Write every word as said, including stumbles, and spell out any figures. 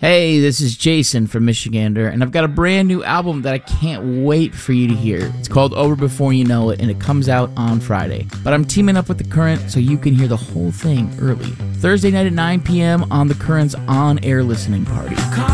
Hey, this is Jason from Michigander, and I've got a brand new album that I can't wait for you to hear. It's called Over Before You Know It, and it comes out on Friday. But I'm teaming up with The Current so you can hear the whole thing early. Thursday night at nine p.m. on The Current's on-air listening party.